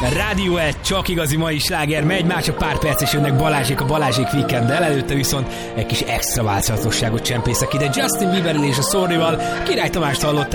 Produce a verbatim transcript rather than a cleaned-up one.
Rádió egy, csak igazi mai sláger megy, már csak pár perc és jönnek Balázsék a Balázsék Weekenddel, előtte viszont egy kis extra változatosságot csempészek ide Justin Bieberrel és a Sorryval. Király Tamást hallottál.